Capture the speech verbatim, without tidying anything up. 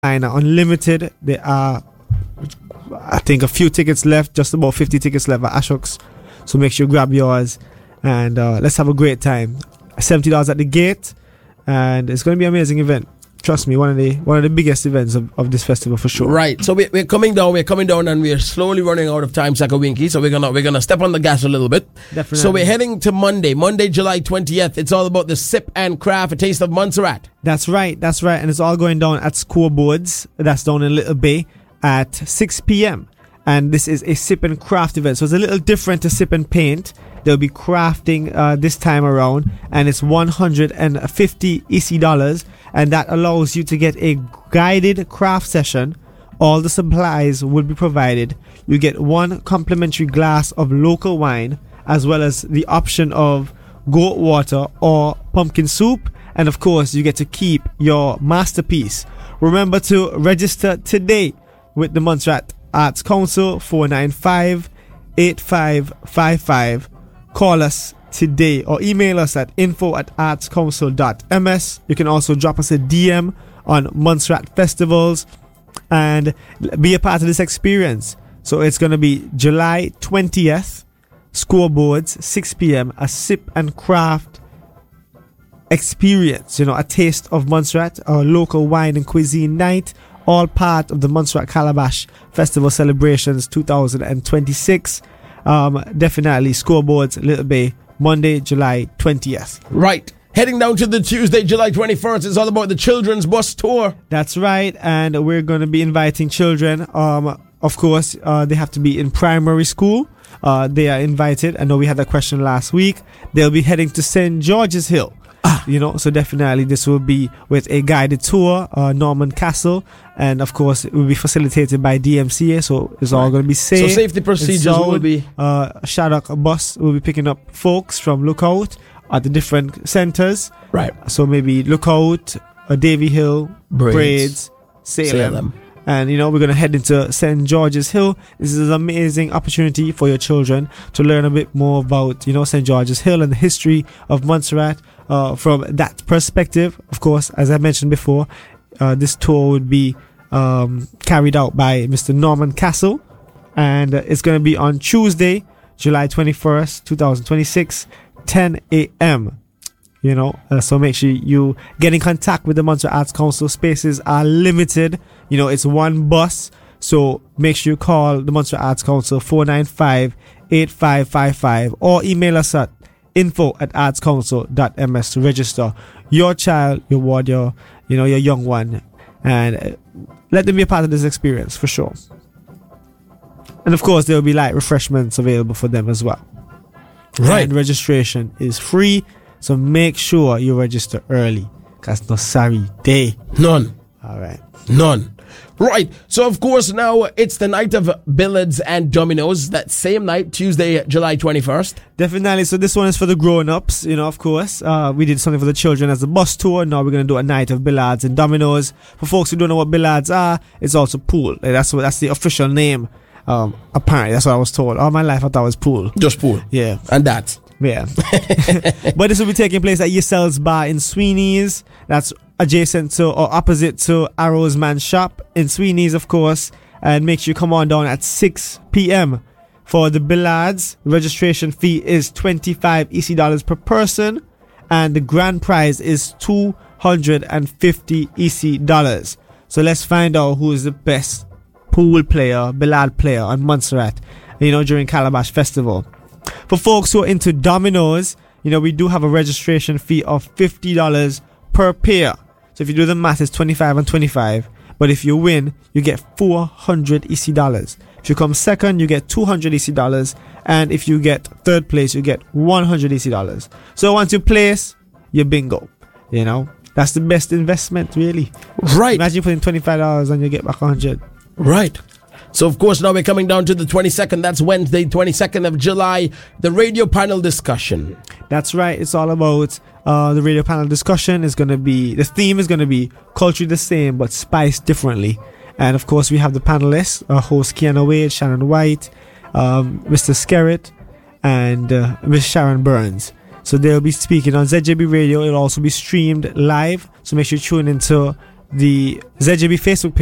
line are unlimited. There are, I think, a few tickets left, just about fifty tickets left at Ashok's. So make sure you grab yours and uh, let's have a great time. seventy dollars at the gate, and it's going to be an amazing event. Trust me, one of the one of the biggest events of, of this festival for sure. Right. So we, we're coming down. We're coming down, and we're slowly running out of time, Sakawinky. So we're gonna we're gonna step on the gas a little bit. Definitely. So we're heading to Monday, Monday, July twentieth. It's all about the Sip and Craft, a taste of Montserrat. That's right. That's right. And it's all going down at Scoreboards. That's down in Little Bay at six p.m. And this is a Sip and Craft event. So it's a little different to Sip and Paint. They'll be crafting uh, this time around, and it's one hundred fifty E C dollars, and that allows you to get a guided craft session. All the supplies will be provided. You get one complimentary glass of local wine, as well as the option of goat water or pumpkin soup, and of course you get to keep your masterpiece. Remember to register today with the Montserrat Arts Council. Four nine five, eight five five five. Call us today or email us at info at artscouncil dot m s. You can also drop us a D M on Montserrat Festivals and be a part of this experience. So it's going to be July twentieth, Scoreboards, six p.m. a Sip and Craft experience. You know, a taste of Montserrat, our local wine and cuisine night, all part of the Montserrat Calabash Festival Celebrations twenty twenty-six. Um, definitely Scoreboards, Little Bay, Monday, July twentieth. Right. Heading down to the Tuesday, July twenty-first. It's all about the Children's Bus Tour. That's right. And we're going to be inviting children. Um, of course, uh, they have to be in primary school. Uh, they are invited. I know we had that question last week. They'll be heading to Saint George's Hill. Ah. You know, so definitely this will be with a guided tour, uh, Norman Castle, and of course it will be facilitated by D M C A, so it's all going to be safe. So safety procedures will be... Uh, Shaddock bus will be picking up folks from Lookout at the different centers. Right. So maybe Lookout, uh, Davy Hill, Braids, Braids Salem. Salem. And, you know, we're going to head into Saint George's Hill. This is an amazing opportunity for your children to learn a bit more about, you know, Saint George's Hill and the history of Montserrat uh, from that perspective. Of course, as I mentioned before, uh, this tour would be um, carried out by Mister Norman Castle. And uh, it's going to be on Tuesday, July twenty-first, twenty twenty-six, ten a.m. You know, uh, so make sure you get in contact with the Montserrat Arts Council. Spaces are limited. You know, it's one bus. So make sure you call the Montserrat Arts Council four nine five, eight five five five or email us at info at artscouncil dot m s to register your child, your ward, your, you know, your young one. And uh, let them be a part of this experience for sure. And of course, there will be light refreshments available for them as well. Right. And registration is free. So make sure you register early, because no sorry day. None. All right. None. Right. So, of course, now it's the night of Billards and Dominoes. That same night, Tuesday, July twenty-first. Definitely. So this one is for the grown-ups, you know, of course. Uh, we did something for the children as a bus tour. Now we're going to do a night of Billards and Dominoes. For folks who don't know what Billards are, it's also pool. Like, that's what, that's the official name. Um, apparently, that's what I was told. All my life I thought it was pool. Just pool. Yeah. And that. Yeah. But this will be taking place at Yourselves Bar in Sweeney's. That's adjacent to or opposite to Arrow's Man Shop in Sweeney's, of course. And make sure you come on down at six p.m. for the Billards. Registration fee is twenty-five E C dollars per person, and the grand prize is two hundred fifty E C dollars. So let's find out who is the best pool player, Billard player on Montserrat, you know, during Calabash Festival. For folks who are into dominoes, you know, we do have a registration fee of fifty dollars per pair. So if you do the math, it's twenty-five and twenty-five. But if you win, you get four hundred E C dollars. If you come second, you get two hundred E C dollars. And if you get third place, you get one hundred E C dollars. So once you place, you bingo. You know, that's the best investment, really. Right. Imagine putting twenty-five dollars and you get back one hundred. Right. So, of course, now we're coming down to the twenty-second. That's Wednesday, twenty-second of July, the radio panel discussion. That's right. It's all about uh, the radio panel discussion. Is going to be, the theme is going to be culturally the same, but spiced differently. And, of course, we have the panelists, our host Kiana Wade, Shannon White, um, Mister Skerritt, and uh, Miss Sharon Burns. So they'll be speaking on Z J B Radio. It'll also be streamed live. So make sure you tune into the Z J B Facebook page.